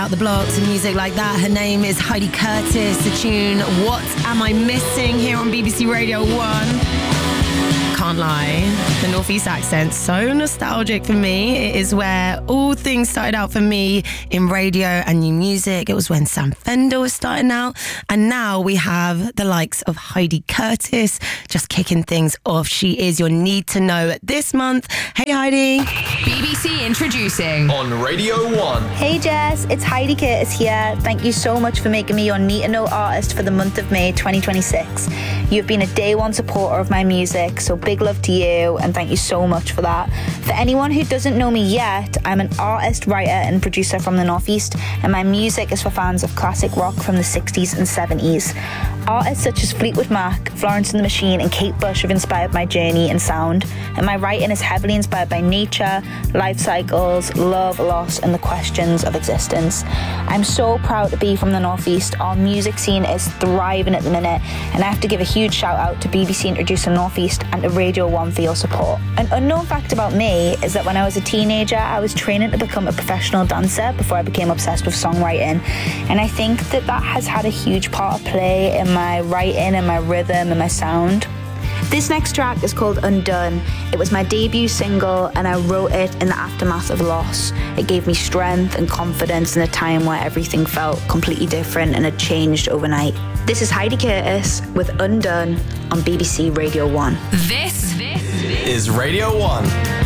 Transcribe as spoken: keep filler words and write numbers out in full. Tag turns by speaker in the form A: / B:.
A: out the blocks and music like that. Her name is Heidi Curtis. The tune What Am I Missing here on B B C Radio one. Can't lie, the Northeast accent, so nostalgic for me. It is where all things started out for me in radio and new music. It was when Sam Fender was starting out, and now we have the likes of Heidi Curtis just kicking things off. She is your need to know this month. Hey Heidi.
B: B B C introducing
C: on Radio one.
D: Hey Jess, it's Heidi Curtis here. Thank you so much for making me your need to know artist for the month of May twenty twenty-six. You've been a day one supporter of my music, so big love to you and thank you so much for that. For anyone who doesn't know me yet, I'm an artist, writer and producer from the Northeast, and my music is for fans of classic rock from the sixties and seventies. Artists such as Fleetwood Mac, Florence and the Machine and Kate Bush have inspired my journey and sound, and my writing is heavily inspired by nature, life cycles, love, loss and the questions of existence. I'm so proud to be from the Northeast. Our music scene is thriving at the minute, and I have to give a huge shout out to B B C Introducer Northeast and to Radio one for your support. An unknown fact about me is that when I was a teenager, I was training to become a professional dancer before I became obsessed with songwriting, and I think that that has had a huge part to play in my writing and my rhythm and my sound. This next track is called Undone. It was my debut single and I wrote it in the aftermath of loss. It gave me strength and confidence in a time where everything felt completely different and had changed overnight. This is Heidi Curtis with Undone on B B C Radio one.
B: This, this, this
C: is Radio one.